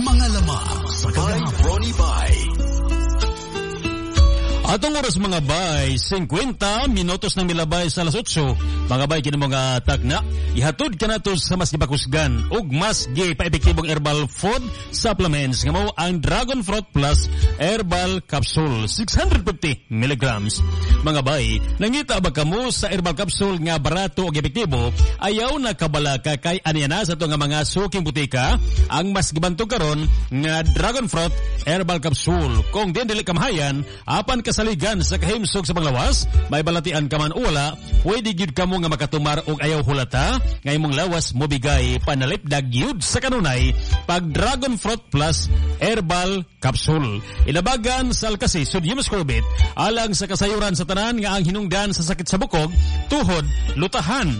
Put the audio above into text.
Mga lamang sa kagahapon. Ronnie Bay. Atong oras mga bay, 50 minutos ng milabay sa alas 8. Mga bay, kini mga takna, ihatod ka nato sa mas gibakusgan ug mas gipa-epektibong herbal food supplements nga mao ang Dragon Fruit Plus Herbal Capsule 650 mg. Mga bay, nangita ba kamo sa herbal capsule nga barato ug epektibo, ayaw na kabalaka kay aniya na sa to nga mga suking butika ang mas gibantog karon nga Dragon Fruit Herbal Capsule. Kung dili kamahayan, apan kasaligan sa kahimsog sa panglawas, may balatian ka man o wala, pwede gyud kamo nga makatumar og ayaw hulata, nga imong lawas mo bigay panalipdag gyud sa kanunay pag Dragon Fruit Plus Herbal Capsule. Ilabagan sa alkasi sodium ascorbate alang sa kasayuran sa tanan nga ang hinungdan sa sakit sa bukog, tuhod, lutahan,